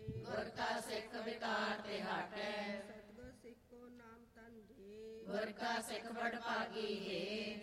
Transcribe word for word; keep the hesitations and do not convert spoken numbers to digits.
ਗੁਰ ਕਾ ਸਿੱਖ ਵਿਕਾਰ ਤੇ ਹਟੈ। ਸਤਿਗੁਰ ਸਿੱਖ ਕੋ ਨਾਮ ਤਨ ਦੇ। ਗੁਰ ਕਾ ਸਿੱਖ ਬੜ ਭਾਗੀ ਹੈ।